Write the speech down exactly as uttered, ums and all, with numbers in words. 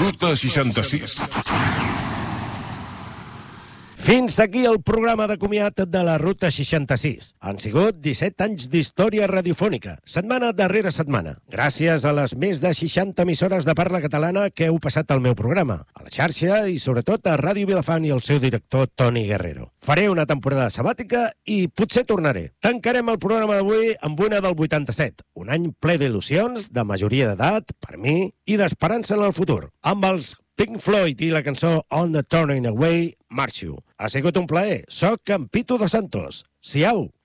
Ruta seixanta-sis. Fins aquí el programa de comiat de la Ruta seixanta-sis. Han sigut disset anys d'història radiofònica, setmana darrere setmana. Gràcies a les més de seixanta emissores de parla catalana que heu passat al meu programa, a la xarxa i sobretot a Ràdio Vilafant i el seu director Toni Guerrero. Faré una temporada sabàtica i potser tornaré. Tancarem el programa d'avui amb una del vuitanta-set, un any ple d'il·lusions, de majoria d'edat, per mi, i d'esperança en el futur, amb els Pink Floyd i la cançó On the Turning Away, marxo. Ha sigut un plaer. Soc en Pitu dos Santos. Siau!